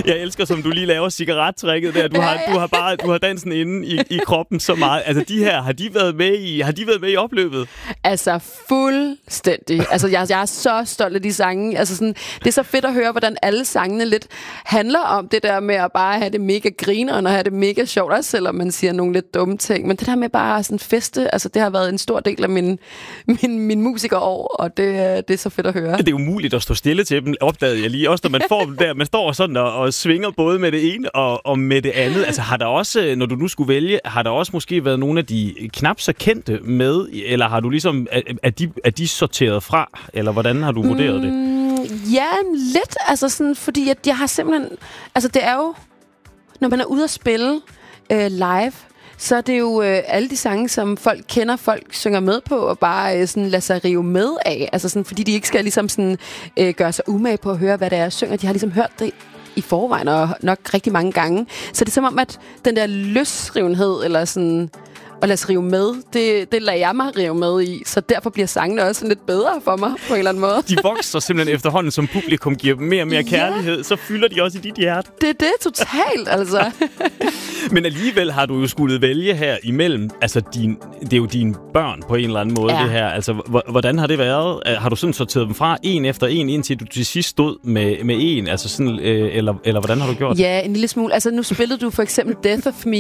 Jeg elsker, som du lige laver cigarettrækket der. Du har dansen inde i kroppen så meget. Altså de her, har de været med i opløbet? Altså fuldstændig. Altså jeg er så stolt af de sange. Altså sådan, det er så fedt at høre, hvordan alle sangene lidt handler om det der med at bare have det mega grineren og have det mega sjovt, også selvom man siger nogle lidt dumme ting. Men det der med bare sådan feste, altså det har været en stor del af min musikerår, og det er så fedt at høre. Det er umuligt at stå stille til dem, opdagede jeg lige. Også når man får dem der, man står sådan og svinger både med det ene og med det andet. Altså har der også, når du nu skulle vælge, har der også måske været nogle af de knap så kendte med, eller har du ligesom, er de sorteret fra, eller hvordan har du vurderet det? Ja, lidt, altså sådan, fordi at jeg har simpelthen, altså det er jo, når man er ude at spille live, så er det jo alle de sange, som folk kender, folk synger med på, og bare sådan lader sig rive med af. Altså sådan, fordi de ikke skal ligesom sådan, gøre sig umage på at høre, hvad det er, jeg synger. De har ligesom hørt det i forvejen, og nok rigtig mange gange. Så det er som om, at den der løsrivenhed, eller sådan at lade sig rive med, det lader jeg mig rive med i. Så derfor bliver sangene også lidt bedre for mig, på en eller anden måde. De vokser simpelthen efterhånden, som publikum giver dem mere og mere kærlighed. Så fylder de også i dit hjerte. Det er det totalt, altså. Men alligevel har du jo skulle vælge her imellem. Altså, det er jo dine børn på en eller anden måde, det her. Altså, hvordan har det været? Har du sådan sorteret dem fra en efter en, indtil du til sidst stod med en? Altså sådan, eller hvordan har du gjort? Ja, en lille smule. Altså, nu spillede du for eksempel Death of Me